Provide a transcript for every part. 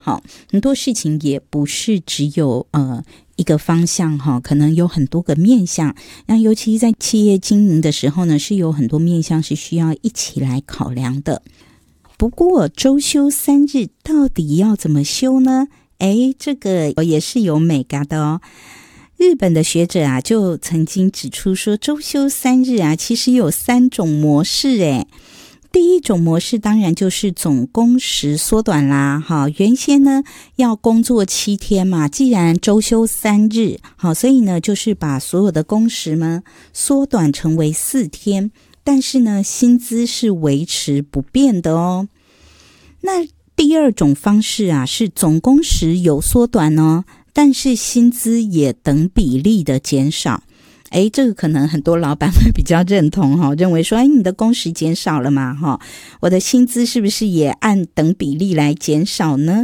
好，很多事情也不是只有一个方向哈，可能有很多个面向。那尤其在企业经营的时候呢，是有很多面向是需要一起来考量的。不过周休3日到底要怎么休呢？这个也是有美感的哦。日本的学者啊，就曾经指出说，周休3日啊，其实有3种模式。第一种模式当然就是总工时缩短啦，原先呢要工作7天嘛，既然周休3日，所以呢就是把所有的工时呢缩短成为4天，但是呢薪资是维持不变的哦。那第二种方式啊，是总工时有缩短哦，但是薪资也等比例的减少。这个可能很多老板会比较认同认为说，你的工时减少了嘛，我的薪资是不是也按等比例来减少呢？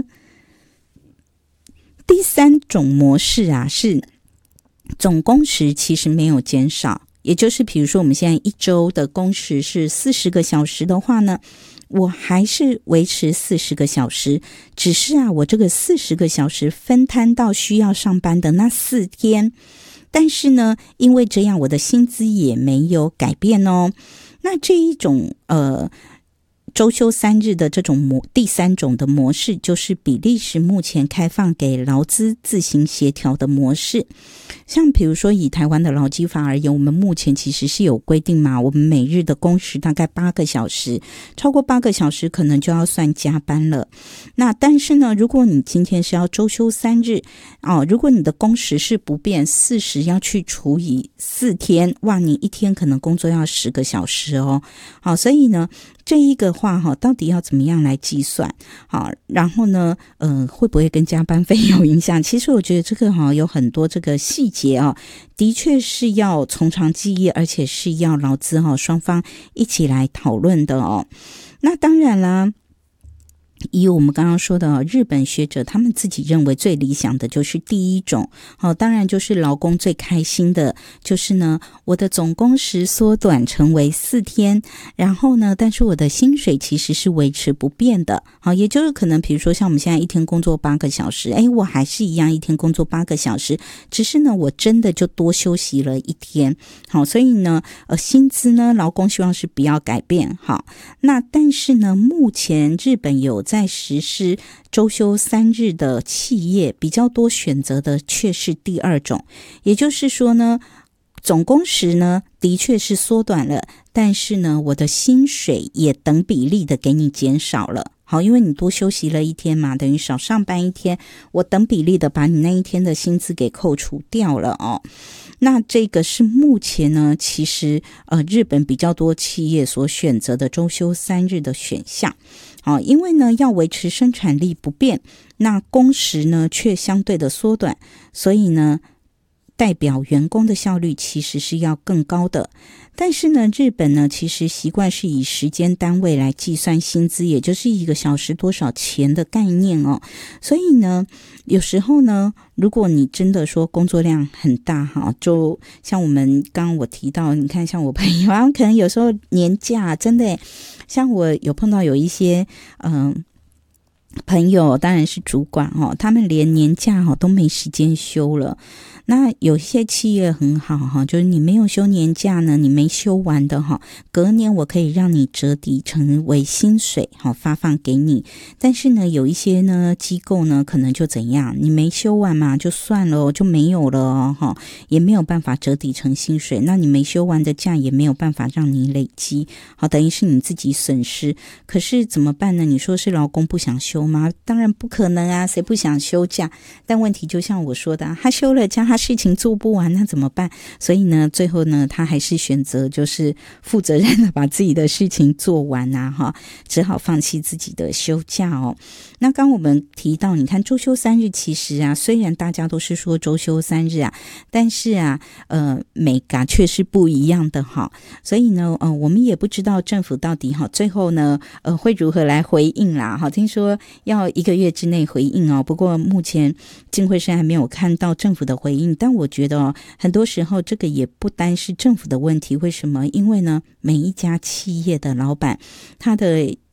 第三种模式啊，是总工时其实没有减少，也就是比如说我们现在一周的工时是40个小时的话呢，我还是维持40个小时，只是啊，我这个40个小时分摊到需要上班的那4天。但是呢，因为这样我的薪资也没有改变哦。那这一种周休3日的这种第三种的模式，就是比利时目前开放给劳资自行协调的模式。像比如说以台湾的劳基法而言，我们目前其实是有规定嘛，我们每日的工时大概8个小时，超过8个小时可能就要算加班了。那但是呢，如果你今天是要周休3日如果你的工时是不变，40要去除以4天，哇，你一天可能工作要10个小时哦。好，所以呢这一个话到底要怎么样来计算？好，然后呢会不会跟加班费有影响？其实我觉得这个有很多这个细节的确是要从长计议，而且是要劳资双方一起来讨论的哦。那当然啦，以我们刚刚说的日本学者他们自己认为最理想的就是第一种当然就是劳工最开心的就是呢，我的总工时缩短成为4天，然后呢但是我的薪水其实是维持不变的。也就是可能比如说像我们现在一天工作8个小时，我还是一样一天工作8个小时，只是呢我真的就多休息了1天。好，所以呢薪资呢劳工希望是不要改变。好，那但是呢目前日本有在实施周休3日的企业比较多选择的却是第二种，也就是说呢总工时呢的确是缩短了，但是呢我的薪水也等比例的给你减少了。好，因为你多休息了1天嘛，等于少上班1天，我等比例的把你那一天的薪资给扣除掉了哦。那这个是目前呢其实日本比较多企业所选择的周休3日的选项。因为呢要维持生产力不变，那工时呢却相对的缩短，所以呢代表员工的效率其实是要更高的。但是呢日本呢其实习惯是以时间单位来计算薪资，也就是1个小时多少钱的概念哦。所以呢有时候呢如果你真的说工作量很大就像我们刚刚我提到，你看像我朋友可能有时候年假真的像我有碰到有一些朋友当然是主管他们连年假都没时间休了。那有些企业很好就是你没有休年假呢，你没休完的隔年我可以让你折抵成为薪水发放给你。但是呢有一些呢机构呢可能就怎样，你没休完嘛就算了就没有了也没有办法折抵成薪水，那你没休完的假也没有办法让你累积，等于是你自己损失。可是怎么办呢？你说是劳工不想休吗？当然不可能啊，谁不想休假？但问题就像我说的他休了假，他事情做不完，那怎么办？所以呢最后呢他还是选择就是负责任的把自己的事情做完只好放弃自己的休假哦。那刚我们提到，你看周休3日其实虽然大家都是说周休3日但是美感却是不一样的所以呢我们也不知道政府到底最后呢会如何来回应啦听说要1个月之内回应不过目前静慧生还没有看到政府的回应。但我觉得很多时候这个也不单是政府的问题。为什么？因为呢每一家企业的老板他的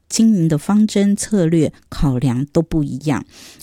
经营的方针策略考量都不一样。